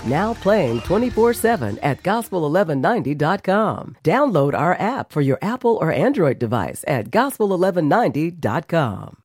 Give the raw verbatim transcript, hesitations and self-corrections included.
Now playing twenty-four seven at gospel eleven ninety dot com. Download our app for your Apple or Android device at gospel eleven ninety dot com.